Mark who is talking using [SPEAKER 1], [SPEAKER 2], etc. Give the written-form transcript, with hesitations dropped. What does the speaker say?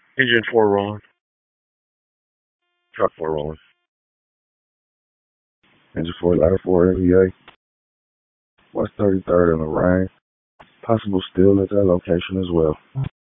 [SPEAKER 1] Engine 4 rolling. Truck 4 rolling. Engine 4, ladder 4, NVA. West 33rd in the rain. Possible still at that location as well.